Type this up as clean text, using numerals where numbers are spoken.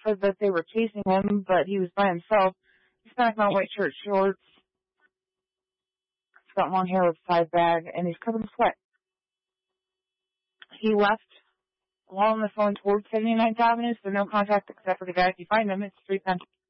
said that they were chasing him, but he was by himself. He's got on white shirt, shorts. He's got long hair with a side bag, and he's covered in sweat. He left while on the phone towards 79th Avenue, so no contact except for the guy. If you find him, it's 310.